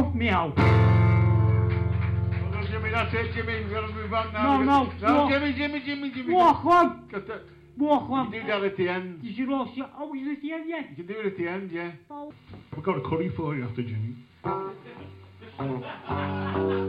Woof meow. Oh, Jimmy, that's it, Jimmy. We've got to move on now. No, Jimmy. Walk on. Got that. Walk You on. can do that at the end. You should also... Oh, is it at the end yet? You can do it at the end, yeah. Oh. We've got a curry for you after Jimmy.